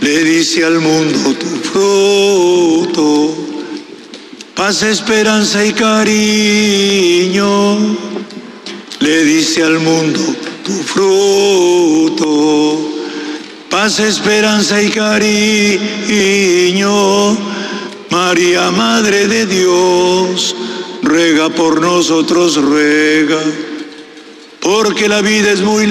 le diste al mundo tu fruto, paz, esperanza y cariño, le diste al mundo tu fruto, paz, esperanza y cariño. María, Madre de Dios, ruega por nosotros, ruega, porque la vida es muy